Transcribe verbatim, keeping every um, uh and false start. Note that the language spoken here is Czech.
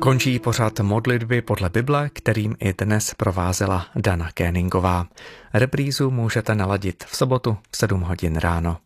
Končí pořad modlitby podle Bible, kterým i dnes provázela Dana Kéningová. Reprízu můžete naladit v sobotu v sedm hodin ráno.